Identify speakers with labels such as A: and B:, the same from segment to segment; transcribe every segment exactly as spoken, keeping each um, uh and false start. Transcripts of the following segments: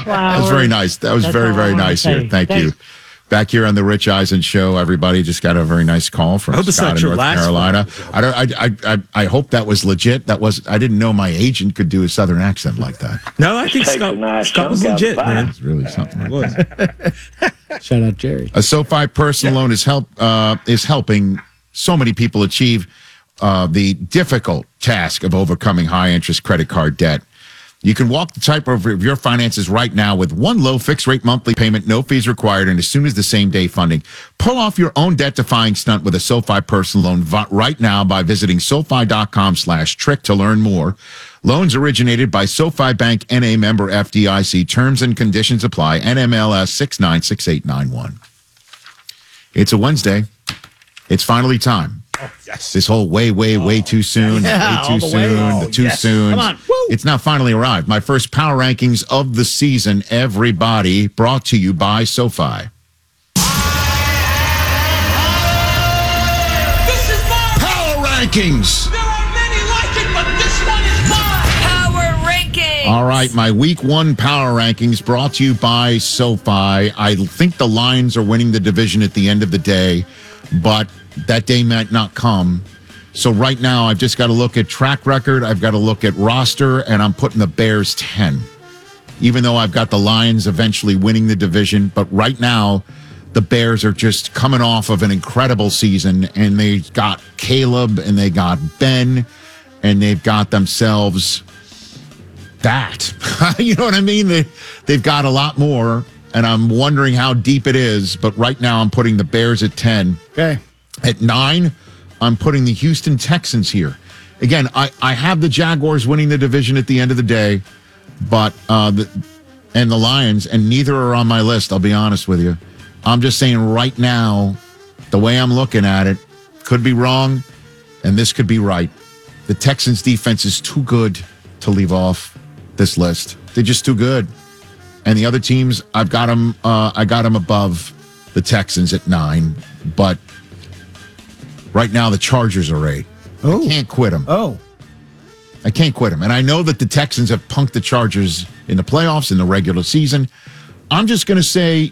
A: That was very nice. That was
B: That's
A: very,
B: all I
A: very
B: wanna
A: nice
B: say.
A: here. Thank
B: Thanks.
A: you. Back here on the Rich Eisen show, everybody just got a very nice call from
C: I hope it's
A: Scott
C: not
A: in
C: your
A: North
C: last
A: Carolina.
C: one.
A: I don't. I, I. I. I hope that was legit. That was. I didn't know my agent could do a Southern accent like that.
C: No, I think
D: Takes
C: Scott,
D: a nice
C: Scott was
D: chunk out of
C: legit,
D: the pie.
C: man.
A: It's really something like
C: Was.
A: that.
B: Shout out Jerry.
A: A SoFi personal loan is help uh, is helping so many people achieve uh, the difficult task of overcoming high interest credit card debt. You can walk the tightrope of your finances right now with one low fixed rate monthly payment, no fees required, and as soon as the same day funding. Pull off your own debt defying stunt with a SoFi personal loan v- right now by visiting SoFi.com slash trick to learn more. Loans originated by SoFi Bank N A member F D I C. Terms and conditions apply. N M L S six nine six eight nine one. It's a Wednesday. It's finally time.
C: Oh, yes.
A: This whole way, way, way too soon,
B: Yeah,
A: way too
B: all the way.
A: soon,
C: Oh,
A: the too
C: yes.
A: soon.
B: Come on. Woo.
A: It's now finally arrived. My first power rankings of the season, everybody, brought to you by SoFi.
E: This is mine.
A: Power rankings.
E: There are many like it, but this one is mine.
F: Power Rankings.
A: All right, my week one power rankings brought to you by SoFi. I think the Lions are winning the division at the end of the day, but that day might not come. So right now, I've just got to look at track record. I've got to look at roster, and I'm putting the Bears ten. Even though I've got the Lions eventually winning the division, but right now, the Bears are just coming off of an incredible season, and they got Caleb, and they got Ben, and they've got themselves that. You know what I mean? They, they've got a lot more, and I'm wondering how deep it is, but right now I'm putting the Bears at ten.
B: Okay.
A: At nine, I'm putting the Houston Texans here. Again, I, I have the Jaguars winning the division at the end of the day, but uh, the, and the Lions, and neither are on my list, I'll be honest with you. I'm just saying right now, the way I'm looking at it, could be wrong, and this could be right. The Texans defense is too good to leave off this list. They're just too good. And the other teams, I've got them, uh, I got them above the Texans at nine, but right now the Chargers are eight.
B: Oh.
A: I can't quit them.
B: Oh.
A: I can't quit them. And I know that the Texans have punked the Chargers in the playoffs, in the regular season. I'm just going to say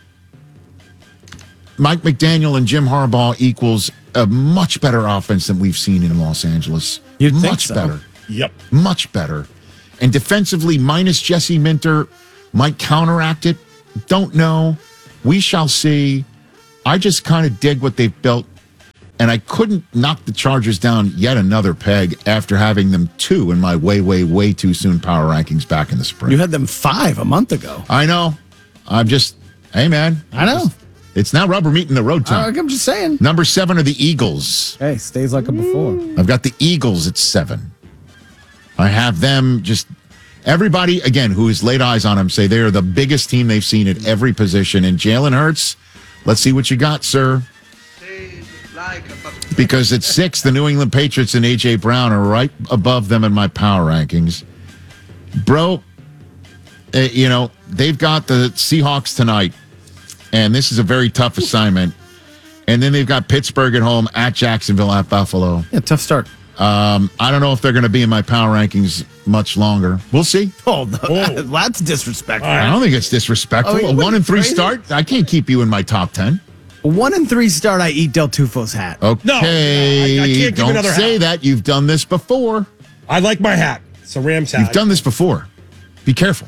A: Mike McDaniel and Jim Harbaugh equals a much better offense than we've seen in Los Angeles.
B: You'd think
A: much
B: so.
A: better.
C: Yep.
A: Much better. And defensively, minus Jesse Minter, might counteract it. Don't know. We shall see. I just kind of dig what they've built. And I couldn't knock the Chargers down yet another peg after having them two in my way, way, way too soon power rankings back in the spring.
B: You had them five a month ago.
A: I know. I'm just, hey, man.
B: I know.
A: It's now rubber meeting the road time.
B: I'm just saying.
A: Number seven are the Eagles.
B: Hey, stays like it before.
A: I've got the Eagles at seven. I have them just, everybody, again, who has laid eyes on them, say they are the biggest team they've seen at every position. And Jalen Hurts, let's see what you got, sir. Because at six, the New England Patriots and A J. Brown are right above them in my power rankings. Bro, uh, you know, they've got the Seahawks tonight, and this is a very tough assignment. And then they've got Pittsburgh at home, at Jacksonville, at Buffalo.
B: Yeah, tough start.
A: Um, I don't know if they're going to be in my power rankings much longer. We'll see.
B: Oh, no, that's disrespectful.
A: I don't think it's disrespectful.
B: Oh, wait,
A: a one
B: what,
A: and three
B: crazy?
A: start, I can't keep you in my top ten.
B: A one and three start, I eat Del Tufo's hat.
A: Okay,
C: No, I- I can't give
A: don't
C: another
A: say
C: hat.
A: that. You've done this before.
C: I like my hat. It's a Rams hat.
A: You've done this before. Be careful.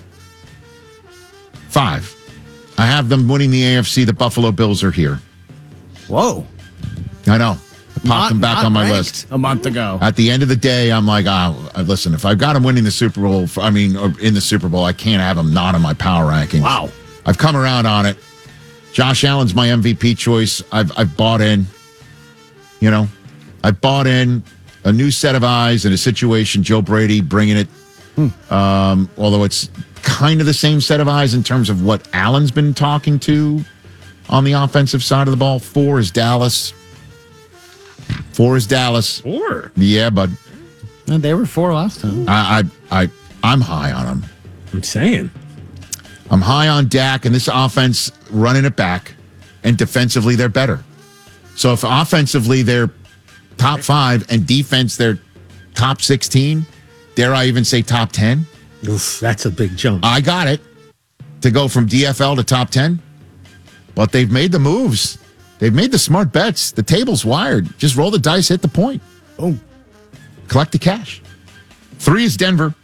A: Five. I have them winning the A F C. The Buffalo Bills are here.
B: Whoa.
A: I know. I popped
B: Not-
A: them back
B: not
A: on my
B: ranked
A: list.
B: a month ago.
A: At the end of the day, I'm like, oh, listen, if I've got them winning the Super Bowl, I mean, or in the Super Bowl, I can't have them not in my power rankings.
B: Wow.
A: I've come around on it. Josh Allen's my M V P choice. I've I've bought in. You know, I've bought in a new set of eyes in a situation. Joe Brady bringing it. Um, although it's kind of the same set of eyes in terms of what Allen's been talking to on the offensive side of the ball. Four is Dallas. Four is Dallas.
C: Four.
A: Yeah, but
B: And they were four last time.
A: I I, I I'm high on them.
C: I'm saying.
A: I'm high on Dak and this offense running it back, and defensively they're better. So if offensively they're top five and defense they're top sixteen, dare I even say top ten?
C: Oof, that's a big jump.
A: I got it. to go from D F L to top ten, but they've made the moves. They've made the smart bets. The table's wired. Just roll the dice, hit the point.
B: Oh,
A: Collect the cash. Three is Denver.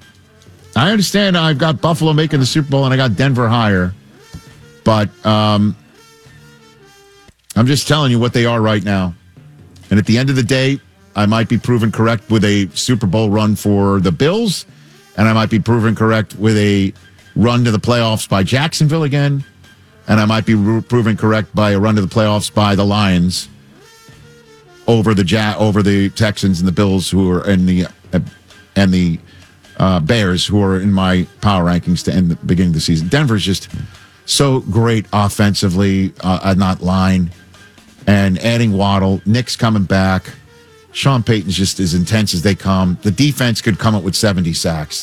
A: I understand I've got Buffalo making the Super Bowl and I got Denver higher, but um, I'm just telling you what they are right now. And at the end of the day, I might be proven correct with a Super Bowl run for the Bills, and I might be proven correct with a run to the playoffs by Jacksonville again, and I might be ru- proven correct by a run to the playoffs by the Lions over the ja- over the Texans and the Bills, who are in the uh, and the uh, Bears, who are in my power rankings to end the beginning of the season. Denver's just so great offensively, uh, uh, not line, and adding Waddle, Nick's coming back. Sean Payton's just as intense as they come. The defense could come up with seventy sacks.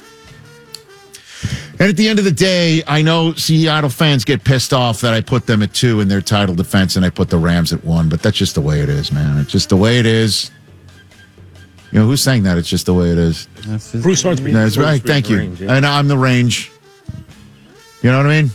A: And at the end of the day, I know Seattle fans get pissed off that I put them at two in their title defense and I put the Rams at one, but that's just the way it is, man. It's just the way it is. You know, who's saying that? It's just the way it is.
B: that's just,
C: Bruce Hornsby.
A: That's right. Thank you.
C: Range, yeah.
A: And I'm the range. You know what I mean?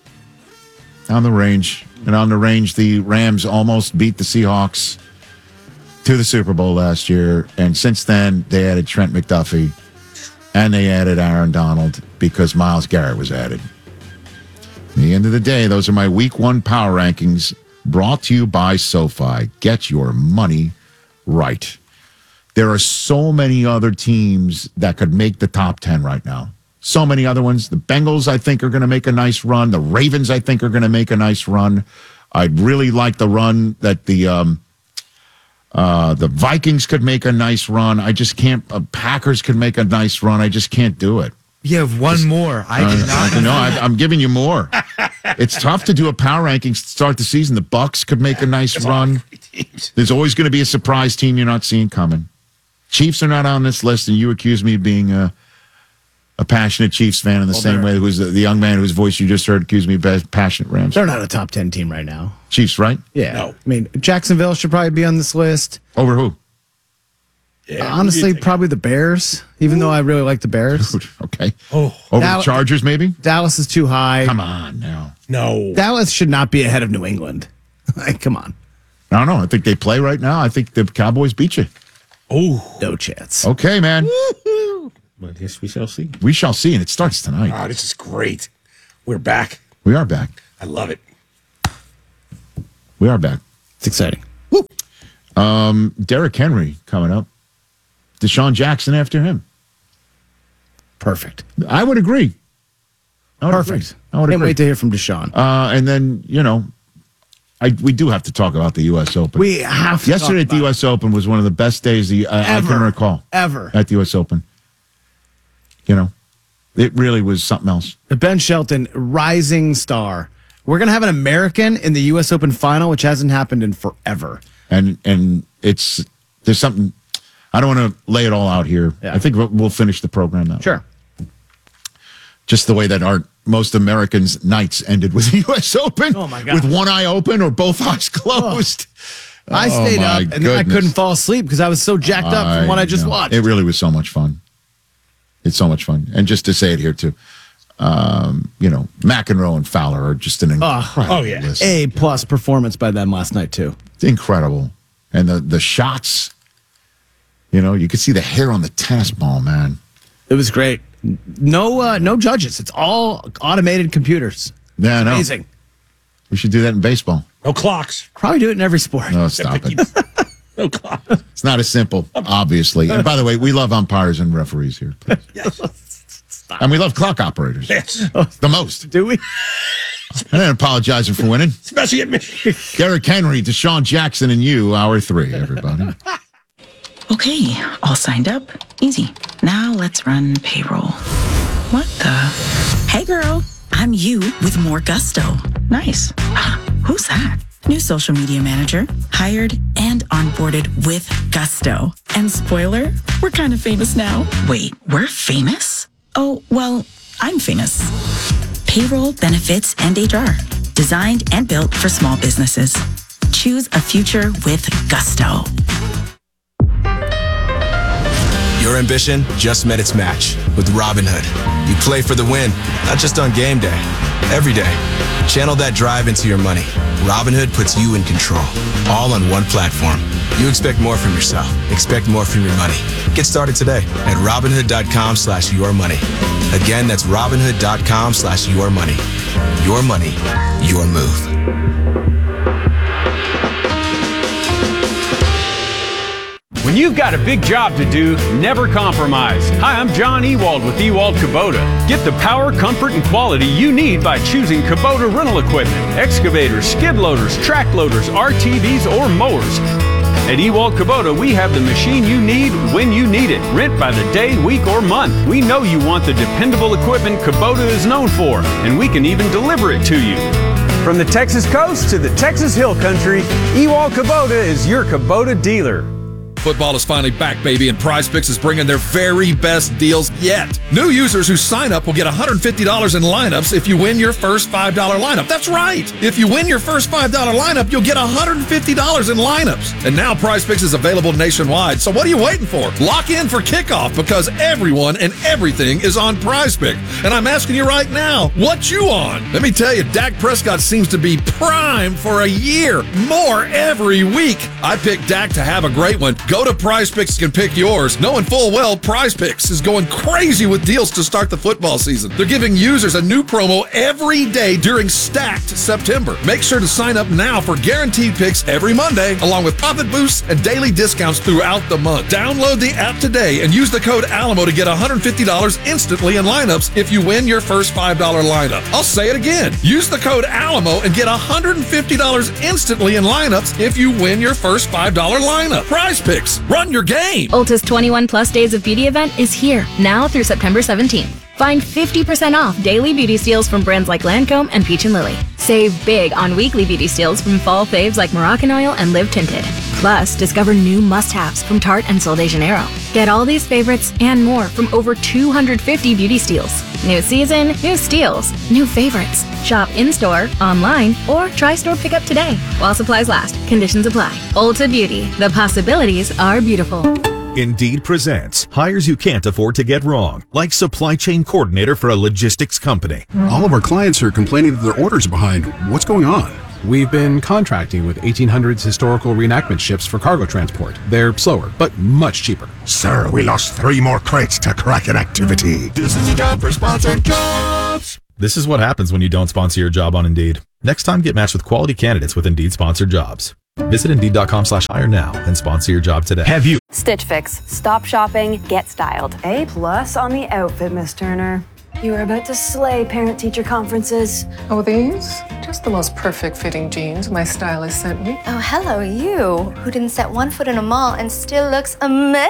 A: I'm the range. And on the range, the Rams almost beat the Seahawks to the Super Bowl last year. And since then, they added Trent McDuffie and they added Aaron Donald because Myles Garrett was added. At the end of the day, those are my week one power rankings brought to you by SoFi. Get your money right. There are so many other teams that could make the top ten right now. So many other ones. The Bengals, I think, are going to make a nice run. The Ravens, I think, are going to make a nice run. I'd really like the run that the um, uh, the Vikings could make a nice run. I just can't. Uh, Packers could make a nice run. I just can't do it.
D: You have one more. I did not.
A: Uh, no, I, I'm giving you more. It's tough to do a power rankings to start the season. The Bucks could make a nice run. There's always going to be a surprise team you're not seeing coming. Chiefs are not on this list, and you accuse me of being a, a passionate Chiefs fan in the
B: Well,
A: same
B: they're-
A: way who's the, the young man whose voice you just heard accused me of being passionate Rams.
B: they're not a top ten team right now.
A: Chiefs, right?
B: Yeah.
C: No.
B: I mean, Jacksonville should probably be on this list.
A: Over who?
C: Yeah,
B: Honestly,
C: you think-
B: probably the Bears, even though I really like the Bears.
A: Okay.
C: Oh,
A: Over
B: Now-
A: the Chargers, maybe?
B: Dallas is too high.
A: Come on now.
C: no.
B: Dallas should not be ahead of New England. Like, come on.
A: I don't know. I think they play right now. I think the Cowboys beat you.
C: Oh,
B: No chance.
A: Okay, man.
C: well, yes, we shall see.
A: We shall see, and it starts tonight.
C: Oh, this is great. We're back.
A: We are back.
C: I love it.
A: We are back.
B: It's exciting.
A: Derrick Henry coming up. Deshaun Jackson after him.
B: Perfect.
A: I would agree. I would
B: Perfect.
A: agree. I would
B: Can't
A: agree.
B: wait to hear from Deshaun.
A: Uh, and then, you know, I we do have to talk about the U S Open.
B: we have to
A: Yesterday at
B: talk
A: the
B: about
A: U S Open was one of the best days the, uh, I
B: Ever.
A: can recall.
B: Ever.
A: At the U S Open. You know, it really was something else.
B: it. Ben Shelton, rising star. We're going to have an American in the U S Open final, which hasn't happened in forever.
A: And and it's, there's something, I don't want to lay it all out here.
B: Yeah.
A: I think we'll, we'll finish the program now.
B: Sure.
A: Just the way that our most Americans' nights ended with the U S Open.
B: Oh, my God.
A: With one eye open or both eyes closed.
B: I
A: Oh,
B: stayed
A: my
B: up and then I
A: goodness.
B: couldn't fall asleep because I was so jacked up from what I just
A: know.
B: watched.
A: It really was so much fun. It's so much fun. And just to say it here, too, um, you know, McEnroe and Fowler are just an incredible
C: Oh, yeah.
A: list.
B: A plus performance by them last night, too.
A: It's incredible. And the, the shots, you know, you could see the hair on the tennis ball, man.
B: It was great. No uh, no judges. It's all automated computers.
A: Yeah, I know.
B: Amazing.
A: We should do that in baseball.
C: No clocks.
B: Probably do it in every sport.
A: No, stop it.
C: No clocks.
A: It's not as simple, obviously. And by the way, we love umpires and referees here. please.
C: Yes.
A: And we love clock operators.
C: Yes.
A: The most.
B: Do we?
A: I ain't apologizing for winning.
C: Especially at me.
A: Derrick Henry, Deshaun Jackson, and you, hour three, everybody.
F: Okay, all signed up. Easy. Now let's run payroll. What the? Hey girl, I'm you with more gusto. Nice. Ah, who's that? New social media manager, hired and onboarded with gusto. And spoiler, we're kind of famous now. Wait, we're famous? Oh, well, I'm famous. Payroll, benefits, and H R. Designed and built for small businesses. Choose a future with gusto.
G: Your ambition just met its match with Robinhood. You play for the win, not just on game day, every day. Channel that drive into your money. Robinhood puts you in control, all on one platform. You expect more from yourself. Expect more from your money. Get started today at Robinhood.com slash your money. Again, that's Robinhood.com slash your money. Your money, your move.
H: When you've got a big job to do, never compromise. Hi, I'm John Ewald with Ewald Kubota. Get the power, comfort, and quality you need by choosing Kubota rental equipment. Excavators, skid loaders, track loaders, R T Vs, or mowers. At Ewald Kubota, we have the machine you need when you need it. Rent by the day, week, or month. We know you want the dependable equipment Kubota is known for, and we can even deliver it to you. From the Texas coast to the Texas Hill Country, Ewald Kubota is your Kubota dealer.
I: Football is finally back, baby, and PrizePicks is bringing their very best deals yet. New users who sign up will get one hundred fifty dollars in lineups if you win your first five dollar lineup. That's right. If you win your first five dollar lineup, you'll get one hundred fifty dollars in lineups. And now PrizePicks is available nationwide. So what are you waiting for? Lock in for kickoff because everyone and everything is on PrizePicks. And I'm asking you right now, what you on? Let me tell you, Dak Prescott seems to be primed for a year. More every week. I picked Dak to have a great one. Go to PrizePicks and pick yours, knowing full well PrizePicks is going crazy with deals to start the football season. They're giving users a new promo every day during Stacked September. Make sure to sign up now for guaranteed picks every Monday, along with profit boosts and daily discounts throughout the month. Download the app today and use the code Alamo to get one hundred fifty dollars instantly in lineups if you win your first five dollar lineup. I'll say it again. Use the code Alamo and get one hundred fifty dollars instantly in lineups if you win your first five dollar lineup. PrizePicks. Run your game.
J: Ulta's twenty-one plus Days of Beauty event is here, now through September seventeenth. Find fifty percent off daily beauty steals from brands like Lancome and Peach and Lily. Save big on weekly beauty steals from fall faves like Moroccan Oil and Live Tinted. Plus, discover new must-haves from Tarte and Sol de Janeiro. Get all these favorites and more from over two hundred fifty beauty steals. New season, new steals, new favorites. Shop in-store, online, or try store pickup today while supplies last. Conditions apply. Ulta Beauty. The possibilities are beautiful.
K: Indeed presents hires you can't afford to get wrong, like supply chain coordinator for a logistics company.
L: All of our clients are complaining that their orders are behind. What's going on?
M: We've been contracting with eighteen hundreds historical reenactment ships for cargo transport. They're slower, but much cheaper.
N: Sir, we lost three more crates to Kraken activity. This is a job for sponsored jobs.
K: This is what happens when you don't sponsor your job on Indeed. Next time, get matched with quality candidates with Indeed sponsored jobs. Visit Indeed.com slash hire now and sponsor your job today.
O: Have you? Stitch Fix. Stop shopping, get styled.
P: A plus on the outfit, Miss Turner. You are about to slay parent-teacher conferences.
Q: Oh, these? Just the most perfect fitting jeans my stylist sent me.
R: Oh, hello, you, who didn't set one foot in a mall and still looks amazing.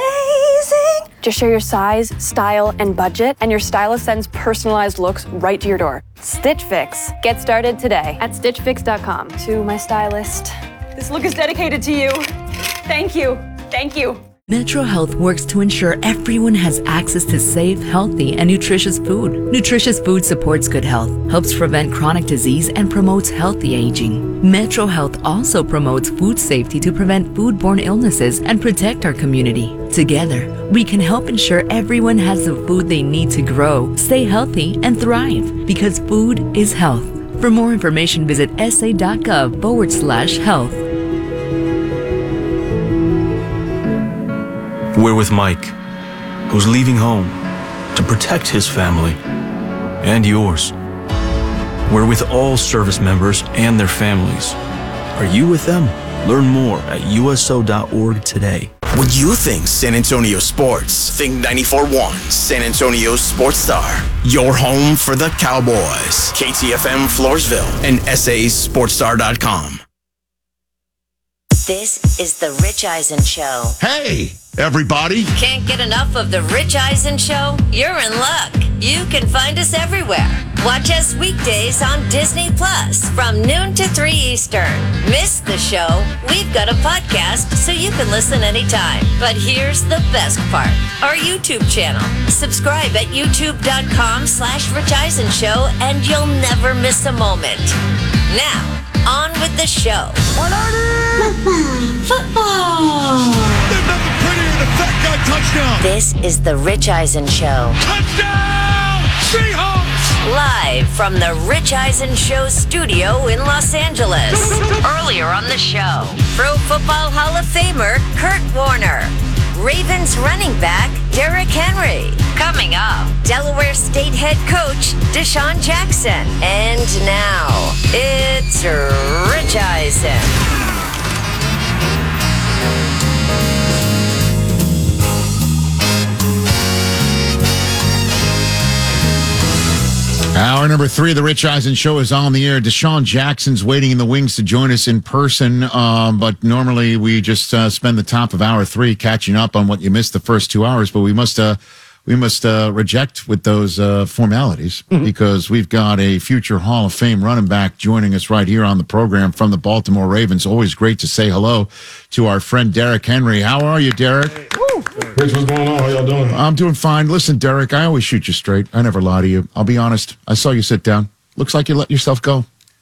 O: Just share your size, style, and budget, and your stylist sends personalized looks right to your door. Stitch Fix. Get started today at stitch fix dot com.
P: To my stylist, this look is dedicated to you. Thank you. Thank you.
S: Metro Health works to ensure everyone has access to safe, healthy, and nutritious food. Nutritious food supports good health, helps prevent chronic disease, and promotes healthy aging. Metro Health also promotes food safety to prevent foodborne illnesses and protect our community. Together, we can help ensure everyone has the food they need to grow, stay healthy, and thrive, because food is health. For more information, visit sa.gov forward slash health.
T: We're with Mike, who's leaving home to protect his family and yours. We're with all service members and their families. Are you with them? Learn more at U S O dot org today.
U: When you think San Antonio sports, think ninety-four point one San Antonio Sports Star. Your home for the Cowboys. K T F M Floresville and S A sports star dot com.
V: This is The Rich Eisen Show.
A: Hey, everybody.
V: Can't get enough of The Rich Eisen Show? You're in luck. You can find us everywhere. Watch us weekdays on Disney Plus from noon to three Eastern. Miss the show? We've got a podcast so you can listen anytime. But here's the best part. Our YouTube channel. Subscribe at youtube.com slash Rich Eisen Show and you'll never miss a moment. Now, on with the show.
E: one eighty!
V: Football! Football!
E: There's nothing prettier than that guy touchdown.
V: This is the Rich Eisen Show.
E: Touchdown! Seahawks!
V: Live from the Rich Eisen Show studio in Los Angeles. Earlier on the show, Pro Football Hall of Famer Kurt Warner. Ravens running back Derrick Henry. Coming up, Delaware State head coach Deshaun Jackson. And now, it's Rich Eisen.
A: Hour number three of the Rich Eisen Show is on the air. Deshaun Jackson's waiting in the wings to join us in person, um, but normally we just uh, spend the top of hour three catching up on what you missed the first two hours. But we must uh, we must uh, reject with those uh, formalities mm-hmm. because we've got a future Hall of Fame running back joining us right here on the program from the Baltimore Ravens. Always great to say hello to our friend Derrick Henry. How are you, Derrick?
B: Rich, what's going on? How y'all doing?
A: I'm doing fine. Listen, Derrick, I always shoot you straight. I never lie to you. I'll be honest. I saw you sit down. Looks like you let yourself go.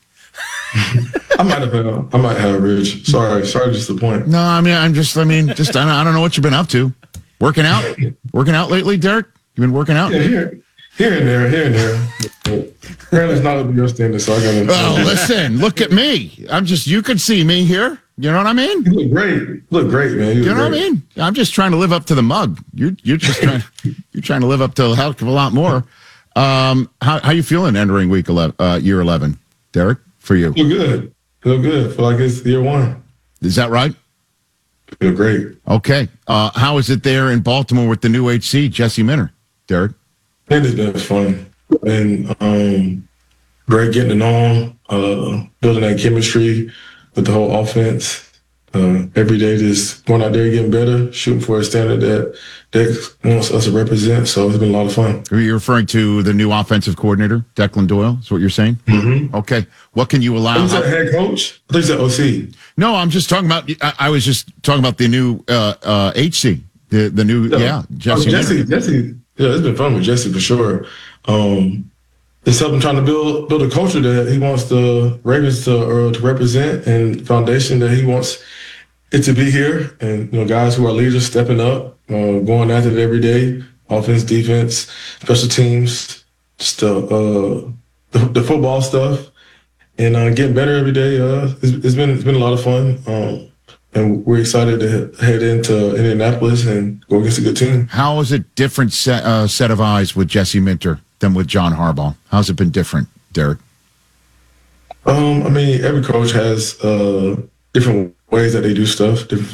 B: I might have been. I might have, Rich. Sorry. Sorry to disappoint.
A: No, I mean, I'm just, I mean, just, I don't, I don't know what you've been up to. Working out? Working out lately, Derrick? You been working out?
B: Yeah, here, here and there, here and there. Apparently it's not up to your standard, so I got to.
A: Oh, listen, look at me. I'm just, you can see me here. You know what I mean?
B: You look great. You look great, man. You,
A: you know
B: great.
A: what I mean? I'm just trying to live up to the mug. You're you're just trying you're trying to live up to a heck of a lot more. Um, how how you feeling entering week eleven, uh, year eleven, Derrick? For you,
B: feel good. Feel good. Feel like it's year one.
A: Is that right?
B: Feel great.
A: Okay. Uh, how is it there in Baltimore with the new H C, Jesse Minter, Derrick?
B: It has been fun and um, great getting to know him, uh, building that chemistry with the whole offense. Uh, every day just going out there getting better, shooting for a standard that Dex wants us to represent. So it's been a lot of fun.
A: Are you referring to the new offensive coordinator, Declan Doyle? Is what you're saying?
B: Mm-hmm.
A: Okay. What can you allow?
B: Is that head coach? I think it's O C.
A: No, I'm just talking about, I, I was just talking about the new uh, uh, H C, the, the new,
B: yeah,
A: yeah
B: Jesse. Oh, Jesse, Jesse, yeah, it's been fun with Jesse for sure. Um, It's helping trying to build build a culture that he wants the Ravens to uh, to represent and foundation that he wants it to be here. And you know, guys who are leaders stepping up, uh, going after it every day, offense, defense, special teams, just uh, uh, the, the football stuff, and uh, getting better every day. Uh, it's, it's been it's been a lot of fun, um, and we're excited to head into Indianapolis and go against a good team.
A: How is it different set, uh, set of eyes with Jesse Minter than with John Harbaugh? How's it been different, Derrick?
B: Um, I mean, every coach has uh, different ways that they do stuff, different